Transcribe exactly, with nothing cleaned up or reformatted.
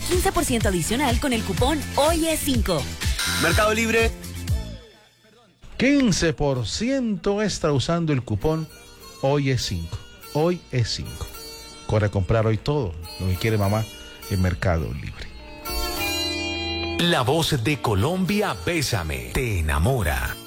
quince por ciento adicional con el cupón Hoy es cinco. Mercado Libre. quince por ciento extra usando el cupón Hoy es cinco. Hoy es cinco. Corre a comprar hoy todo lo que quiere mamá en Mercado Libre. La voz de Colombia, Bésame, te enamora.